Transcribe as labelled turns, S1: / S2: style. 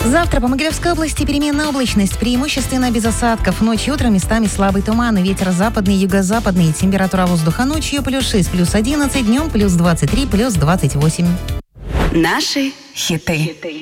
S1: Завтра по Могилевской области переменная облачность, преимущественно без осадков. Ночью и утром местами слабый туман и ветер западный, юго-западный. Температура воздуха ночью +6, +11, днем +23, +28.
S2: Наши хиты.